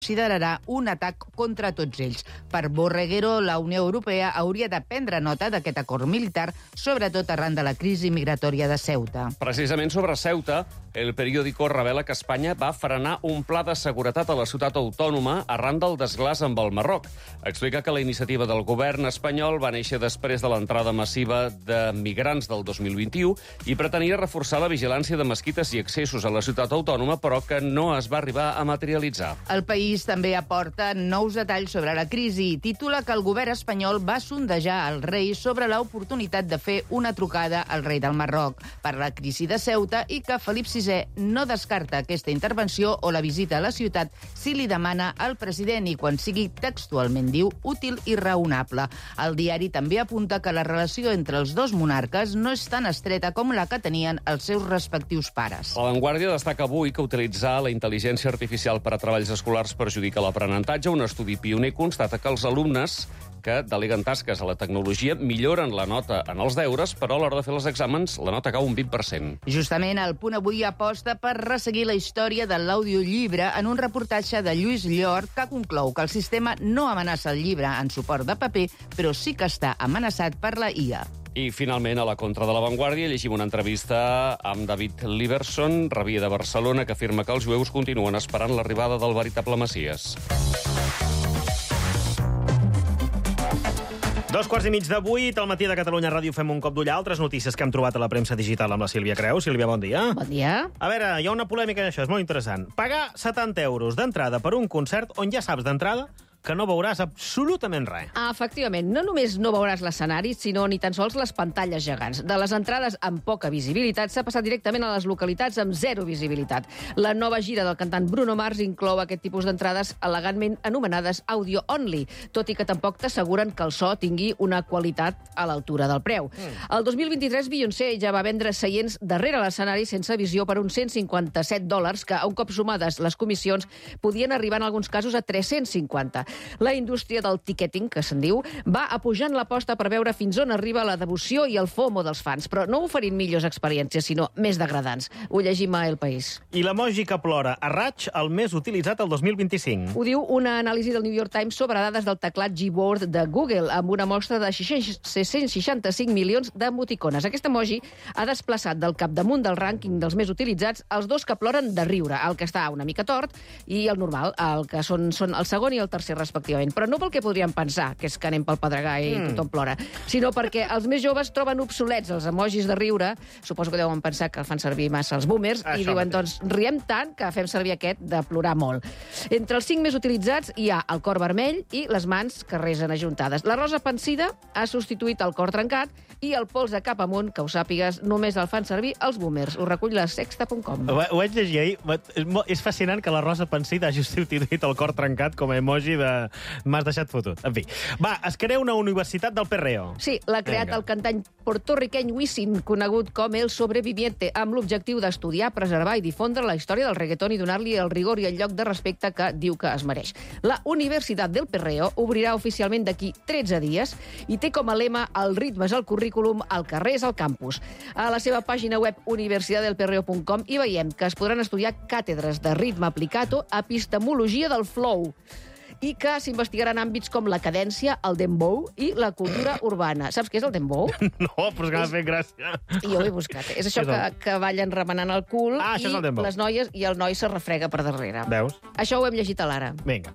considerarà un atac contra tots ells. Per Borreguero, la Unió Europea hauria de prendre nota d'aquest acord militar, sobretot arran de la crisi migratòria de Ceuta. Precisament sobre Ceuta, el periòdico revela que Espanya va frenar un pla de seguretat a la ciutat autònoma arran del desglàs amb el Marroc. Explica que la iniciativa del govern espanyol va néixer després de l'entrada massiva de migrants del 2021 i pretenia reforçar la vigilància de mesquites i accessos a la ciutat autònoma, però que no es va arribar a materialitzar. El País també aporta nous detalls sobre la crisi i titula que el govern espanyol va sondejar el rei sobre l'oportunitat de fer una trucada al rei del Marroc per la crisi de Ceuta i que Felip VI no descarta aquesta intervenció o la visita a la ciutat si li demana al president i quan sigui textualment, diu, útil i raonable. El diari també apunta que la relació entre els dos monarques no és tan estreta com la que tenien els seus respectius pares. La Vanguardia destaca avui que utilitzar la intel·ligència artificial per a treballs escolars perjudica l'aprenentatge. Un estudi pioner constata que els alumnes que deleguen tasques a la tecnologia milloren la nota en els deures, però a l'hora de fer els exàmens la nota cau un 20%. Justament el Punt Avui aposta per resseguir la història de l'audiollibre en un reportatge de Lluís Llort que conclou que el sistema no amenaça el llibre en suport de paper, però sí que està amenaçat per la IA. I, finalment, a la contra de La Vanguardia llegim una entrevista amb David Liverson, rabí de Barcelona, que afirma que els jueus continuen esperant l'arribada del veritable Messies. 2:15 al matí de Catalunya Ràdio fem un cop d'ull a altres notícies que hem trobat a la premsa digital amb la Sílvia Creus. Sílvia, bon dia. Bon dia. A veure, hi ha una polèmica en això, és molt interessant. Pagar 70 euros d'entrada per un concert on ja saps d'entrada que no veuràs absolutament res. Efectivament, no només no veuràs l'escenari, sinó ni tan sols les pantalles gegants. De les entrades amb poca visibilitat s'ha passat directament a les localitats amb zero visibilitat. La nova gira del cantant Bruno Mars inclou aquest tipus d'entrades elegantment anomenades audio only, tot i que tampoc t'asseguren que el so tingui una qualitat a l'altura del preu. El 2023 Beyoncé ja va vendre seients darrere l'escenari sense visió per uns $157, que un cop sumades les comissions podien arribar en alguns casos a 350. La indústria del ticketing, que se'n diu, va apujant l'aposta per veure fins on arriba la devoció i el FOMO dels fans, però no oferint millors experiències, sinó més degradants. Ho llegim a El País. I l'emoji que plora a raig, el més utilitzat el 2025. Ho diu una anàlisi del New York Times sobre dades del teclat Gboard de Google, amb una mostra de 665 milions d'emoticones. Aquest emoji ha desplaçat del capdamunt del rànquing dels més utilitzats els dos que ploren de riure, el que està una mica tort, i el normal, el que són el segon i el tercer respectivament. Però no pel que podríem pensar, que és que anem pel pedregar i tothom plora, sinó perquè els més joves troben obsolets els emojis de riure. Suposo que deuen pensar que el fan servir massa els boomers, i diuen, doncs, riem tant que fem servir aquest de plorar molt. Entre els 5 més utilitzats hi ha el cor vermell i les mans que resen ajuntades. La rosa pansida ha substituït el cor trencat i el pols de cap amunt, que ho sàpigues, només el fan servir els boomers. Ho recull la sexta.com. Ho vaig llegir ahir. És fascinant que la rosa pansida hagi substituït el cor trencat com a emoji de m'has deixat fotut. En fi. Va, es crea una universitat del perreo. Sí, l'ha creat el cantant portorriqueny Wisin, conegut com El Sobreviviente, amb l'objectiu d'estudiar, preservar i difondre la història del reggaeton i donar-li el rigor i el lloc de respecte que diu que es mereix. La Universitat del Perreo obrirà oficialment d'aquí 13 dies i té com a lema el ritme és el currículum, el carrer és el campus. A la seva pàgina web universitatdelperreo.com hi veiem que es podran estudiar càtedres de ritme aplicat o epistemologia del flow, i que s'investigaran àmbits com la cadència, el dembow i la cultura urbana. Saps què és el dembow? No, però és que m'ha fet gràcia. Jo ho he buscat. És això que ballen remenant el cul i les noies i el noi se refrega per darrere. Veus? Això ho hem llegit a l'Ara. Vinga.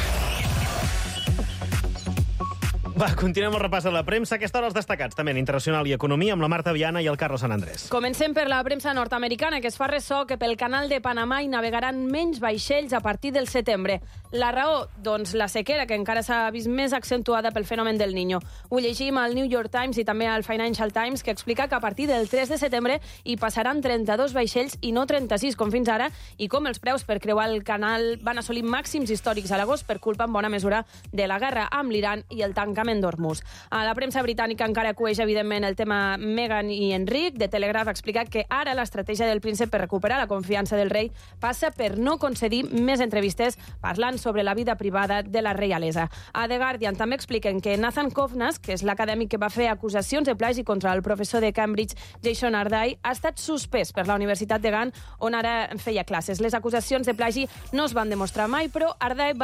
Va, continuem el repàs de la premsa. Aquesta hora els destacats, també en Internacional i Economia, amb la Marta Viana i el Carlos San Andrés. Comencem per la premsa nord-americana, que es fa ressò que pel canal de Panamà hi navegaran menys vaixells a partir del setembre. La raó? Doncs la sequera, que encara s'ha vist més accentuada pel fenomen del Niño. Ho llegim al New York Times i també al Financial Times, que explica que a partir del 3 de setembre hi passaran 32 vaixells i no 36, com fins ara, i com els preus per creuar el canal van assolir màxims històrics a l'agost per culpa, en bona mesura, de la guerra amb l'Iran i el tancament l'assentament d'Hormuz. A la premsa britànica encara acueix, evidentment, el tema Meghan i Enric. The Telegraph ha explicat que ara l'estratègia del príncep per recuperar la confiança del rei passa per no concedir més entrevistes parlant sobre la vida privada de la reialesa. A The Guardian també expliquen que Nathan Kovnas, que és l'acadèmic que va fer acusacions de plagi contra el professor de Cambridge, Jason Ardai, ha estat suspès per la Universitat de Gant, on ara feia classes. Les acusacions de plagi no es van demostrar mai, però Ardai va